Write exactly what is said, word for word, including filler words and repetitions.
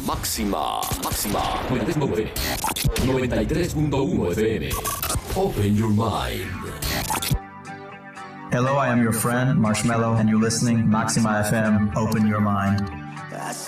Máxima, máxima. noventa y tres punto uno F M. Open your mind. Hello, I am your friend, Marshmello, and you're listening Maxima F M, Open Your Mind.